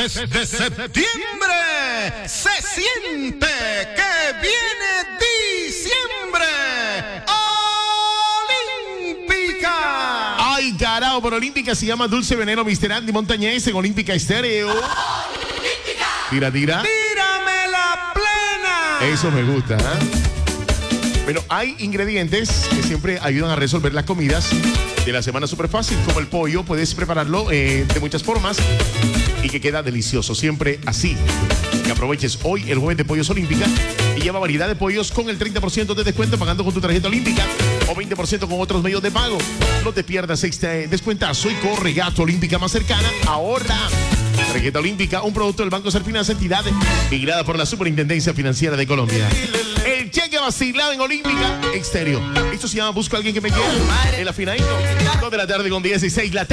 Desde septiembre se siente que viene diciembre. Olímpica. Ay, carajo, por Olímpica se llama Dulce Veneno, Mr. Andy Montañez en Olímpica Estéreo. Olímpica. Tira. Tírame la plena. Eso me gusta, ¿eh? Bueno, hay ingredientes que siempre ayudan a resolver las comidas de la semana súper fácil, como el pollo. Puedes prepararlo de muchas formas y que queda delicioso, siempre así. Que aproveches hoy el jueves de Pollos Olímpica y lleva variedad de pollos con el 30% de descuento pagando con tu tarjeta olímpica o 20% con otros medios de pago. No te pierdas este descuentazo y corre a tu Olímpica más cercana ahora. Tarjeta Olímpica, un producto del Banco Serfinanza, entidad vigilada por la Superintendencia Financiera de Colombia. El cheque vacilado en Olímpica Estéreo. Esto se llama Busco a alguien que me quiera. En la finadito, 2 de la tarde con 16 la tarde.